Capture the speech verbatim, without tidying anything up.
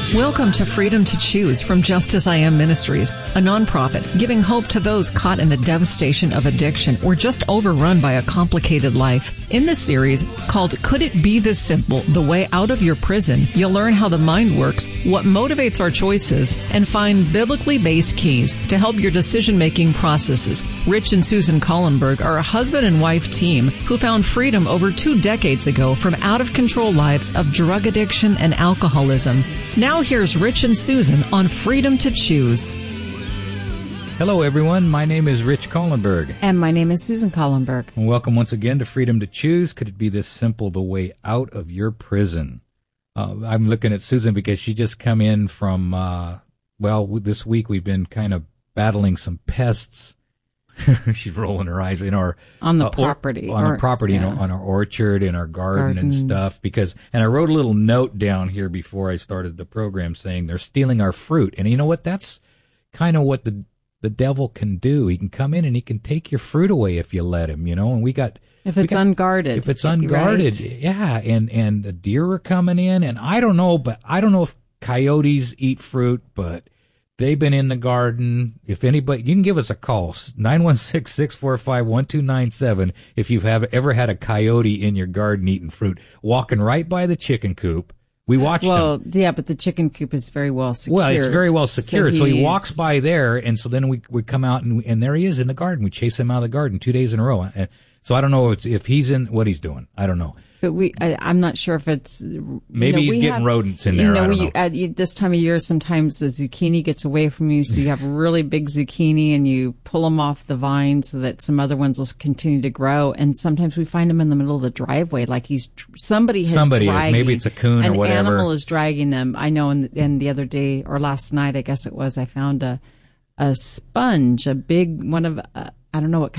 Welcome to Freedom to Choose from Just As I Am Ministries, a nonprofit giving hope to those caught in the devastation of addiction or just overrun by a complicated life. In this series, called Could It Be This Simple? The Way Out of Your Prison, you'll learn how the mind works, what motivates our choices, and find biblically based keys to help your decision-making processes. Rich and Susan Collenberg are a husband and wife team who found freedom over two decades ago from out-of-control lives of drug addiction and alcoholism. Now here's Rich and Susan on Freedom to Choose. Hello, everyone. My name is Rich Collenberg. And my name is Susan Collenberg. And welcome once again to Freedom to Choose. Could it be this simple, the way out of your prison? Uh, I'm looking at Susan because she just come in from, uh, well, this week we've been kind of battling some pests. She's rolling her eyes in our on the uh, property, or, on or, our property, yeah. you know, on our orchard, in our garden, garden and stuff. Because, and I wrote a little note down here before I started the program saying they're stealing our fruit. And you know what? That's kind of what the the devil can do. He can come in and he can take your fruit away if you let him. You know, and we got if it's got, unguarded. If it's unguarded, right? yeah. And and the deer are coming in, and I don't know, but I don't know if coyotes eat fruit, but they've been in the garden. If anybody, you can give us a call, nine one six, six four five, one two nine seven, if you've have, ever had a coyote in your garden eating fruit, walking right by the chicken coop. We watched well, him. Well, yeah, but the chicken coop is very well secured. Well, it's very well secured. So, so he walks by there, and so then we we come out, and, and there he is in the garden. We chase him out of the garden two days in a row. And so I don't know if, if he's in, what he's doing. I don't know. But we, I, I'm not sure if it's maybe you know, he's getting have, rodents in there. You know, I don't we, know. At you, this time of year, sometimes the zucchini gets away from you, so you have really big zucchini, and you pull them off the vine so that some other ones will continue to grow. And sometimes we find them in the middle of the driveway, like he's somebody has somebody dragging, is. Maybe it's a coon or whatever. An animal is dragging them. I know. And, and the other day or last night, I guess it was, I found a a sponge, a big one of uh, I don't know what kind